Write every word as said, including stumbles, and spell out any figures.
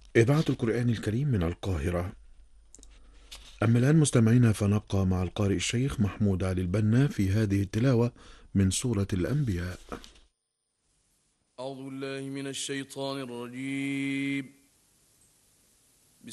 إذاعة القرآن الكريم من القاهرة. أما الآن مستمعينا فنبقى مع القارئ الشيخ محمود علي البنا في هذه التلاوة من سورة الأنبياء. أعوذ بالله من الشيطان الرجيم.